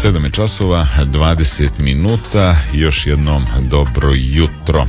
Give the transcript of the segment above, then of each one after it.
7 je časova, 20 minuta, još jednom dobro jutro.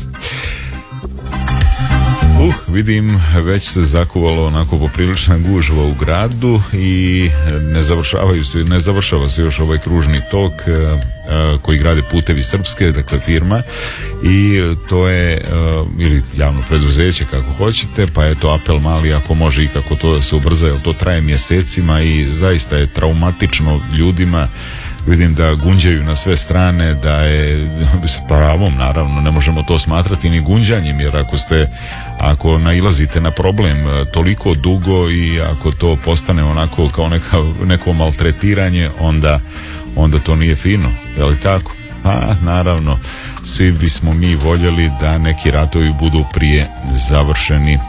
Već se zakuvalo onako poprilična gužva u gradu i ne završava se još ovaj kružni tok koji grade Putevi Srpske, dakle firma, i to je ili javno preduzeće kako hoćete, pa je to apel mali ako može i kako to da se ubrza, jer to traje mjesecima i zaista je traumatično ljudima. Vidim da gunđaju na sve strane, da je s pravom, naravno, ne možemo to smatrati ni gunđanjem, jer ako nailazite na problem toliko dugo i ako to postane onako kao neko maltretiranje, onda to nije fino, je li tako? Pa naravno, svi bismo mi voljeli da neki ratovi budu prije završeni.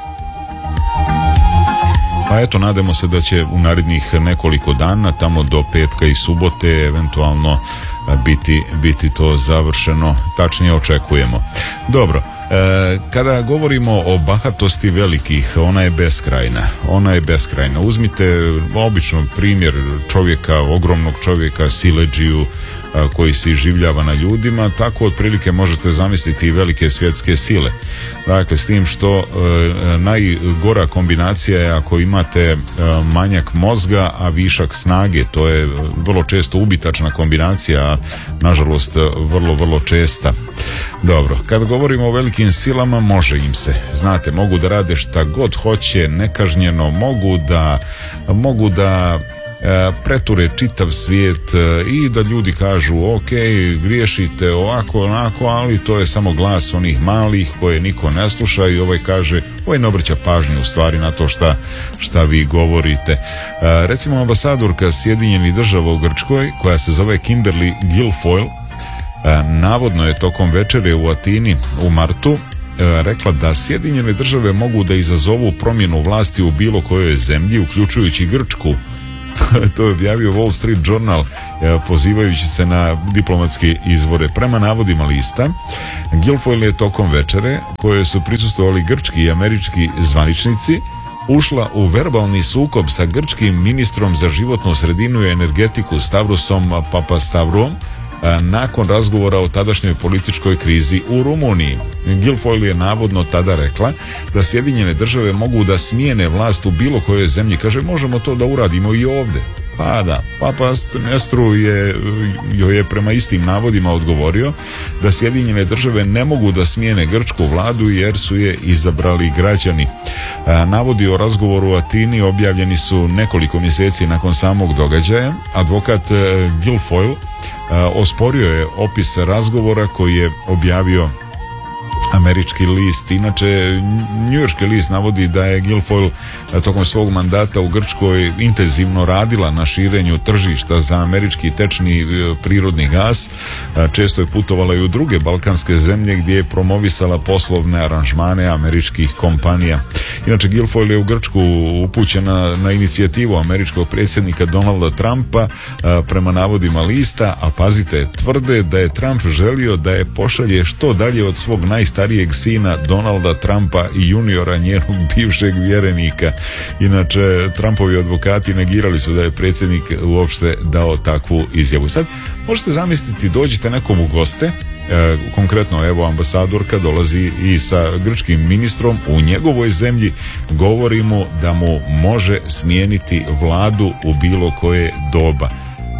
Pa eto, nadamo se da će u narednih nekoliko dana, tamo do petka i subote, eventualno biti to završeno, tačnije očekujemo. Dobro, kada govorimo o bahatosti velikih, ona je beskrajna. Uzmite obično primjer čovjeka, ogromnog čovjeka, siledžiju, koji se iživljava na ljudima, tako otprilike možete zamisliti i velike svjetske sile. Dakle, s tim što najgora kombinacija je ako imate manjak mozga, a višak snage. To je vrlo često ubitačna kombinacija, a nažalost vrlo, vrlo česta. Dobro, kad govorimo o velikim silama, može im se. Znate, mogu da rade šta god hoće, nekažnjeno, mogu da preture čitav svijet i da ljudi kažu ok, griješite ovako, onako, ali to je samo glas onih malih koje niko ne sluša i ovaj kaže, ovaj ne obraća pažnju u stvari na to šta vi govorite. Recimo ambasadorka Sjedinjenih Država u Grčkoj, koja se zove Kimberly Guilfoyle, navodno je tokom večere u Atini u martu rekla da Sjedinjene Države mogu da izazovu promjenu vlasti u bilo kojoj zemlji, uključujući Grčku. To je objavio Wall Street Journal, pozivajući se na diplomatske izvore. Prema navodima lista, Guilfoyle je tokom večere, koje su prisustvovali grčki i američki zvaničnici, ušla u verbalni sukob sa grčkim ministrom za životnu sredinu i energetiku Stavrosom Papastavrom nakon razgovora o tadašnjoj političkoj krizi u Rumuniji. Guilfoyle je navodno tada rekla da Sjedinjene Države mogu da smijene vlast u bilo kojoj zemlji. Kaže, možemo to da uradimo i ovdje. Pa da, Papa Nestru joj je prema istim navodima odgovorio da Sjedinjene Države ne mogu da smijene grčku vladu jer su je izabrali građani. Navodi o razgovoru u Atini objavljeni su nekoliko mjeseci nakon samog događaja. Advokat Guilfoyle osporio je opis razgovora koji je objavio američki list. Inače, njujorški list navodi da je Guilfoyle tokom svog mandata u Grčkoj intenzivno radila na širenju tržišta za američki tečni prirodni gas. Često je putovala i u druge balkanske zemlje gdje je promovisala poslovne aranžmane američkih kompanija. Inače, Guilfoyle je u Grčku upućena na inicijativu američkog predsjednika Donalda Trumpa, prema navodima lista, a pazite, tvrde da je Trump želio da je pošalje što dalje od svog najstarijeg sina Donalda Trumpa i juniora njenog bivšeg vjerenika. Inače, Trumpovi advokati negirali su da je predsjednik uopšte dao takvu izjavu. Sad, možete zamisliti, dođete nekom u goste, konkretno evo ambasadorka dolazi i sa grčkim ministrom u njegovoj zemlji, govori mu da mu može smijeniti vladu u bilo koje doba.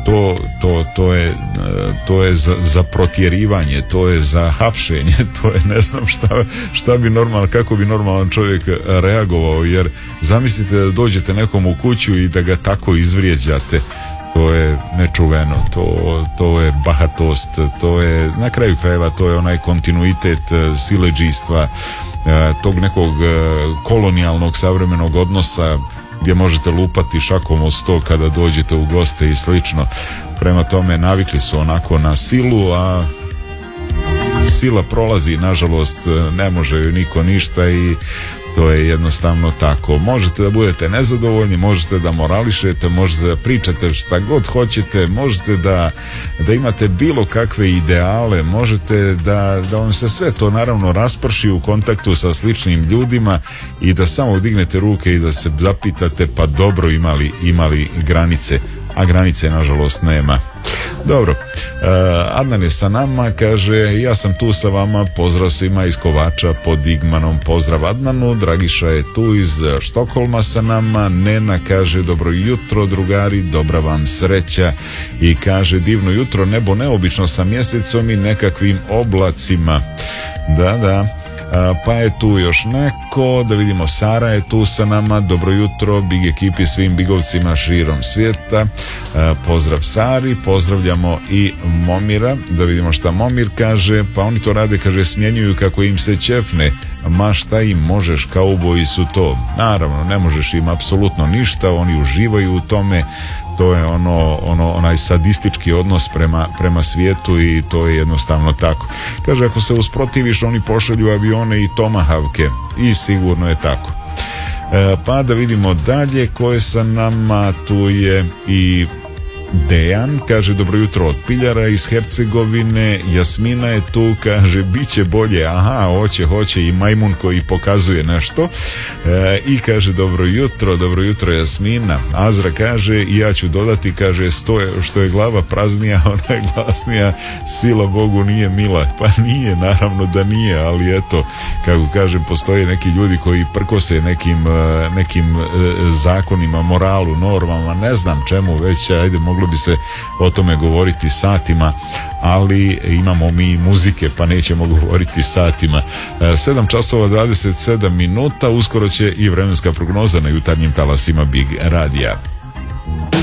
To je za protjerivanje, to je za hapšenje, to je ne znam šta bi kako bi normalan čovjek reagovao, jer zamislite da dođete nekom u kuću i da ga tako izvrijeđate. To je nečuveno, to je bahatost, to je, na kraju krajeva, to je onaj kontinuitet siledžijstva, tog nekog kolonijalnog savremenog odnosa gdje možete lupati šakom o sto kada dođete u goste i slično. Prema tome, navikli su onako na silu, a sila prolazi, nažalost, ne može ju niko ništa i to je jednostavno tako. Možete da budete nezadovoljni, možete da morališete, možete da pričate šta god hoćete, možete da imate bilo kakve ideale, možete da vam se sve to naravno rasprši u kontaktu sa sličnim ljudima i da samo dignete ruke i da se zapitate, pa dobro, imali granice. a granice nažalost nema. Dobro, Adnan je sa nama, kaže ja sam tu sa vama, pozdrav svima iz Kovača pod Igmanom, pozdrav Adnanu. Dragiša je tu iz Štokholma sa nama. Nena kaže dobro jutro drugari, dobra vam sreća, i kaže divno jutro, nebo neobično sa mjesecom i nekakvim oblacima. Da. Pa je tu još neko, da vidimo, Sara je tu sa nama, dobro jutro Big ekipi, svim bigovcima širom svijeta, pozdrav Sari, pozdravljamo i Momira, da vidimo šta Momir kaže. Pa oni to rade, kaže, smjenjuju kako im se ćefne, ma šta im možeš, kauboji su to. Naravno, ne možeš im apsolutno ništa, oni uživaju u tome. To je onaj sadistički odnos prema svijetu i to je jednostavno tako. Kaže, ako se usprotiviš, oni pošalju avione i tomahavke, i sigurno je tako. Pa da vidimo dalje ko je sa nama. Tu je i Dejan, kaže dobro jutro od Piljara iz Hercegovine. Jasmina je tu, kaže bit će bolje. Aha, hoće i majmun koji pokazuje nešto, i kaže dobro jutro Jasmina. Azra kaže, i ja ću dodati, kaže što je glava praznija, ona je glasnija, sila Bogu nije mila. Pa nije, naravno da nije, ali eto, kako kažem, postoje neki ljudi koji prkose nekim zakonima, moralu, normama, ne znam čemu već, ajde, moglo bi se o tome govoriti satima, ali imamo mi muzike pa nećemo govoriti satima. 7 časova 27 minuta, uskoro će i vremenska prognoza na jutarnjim talasima Big radija.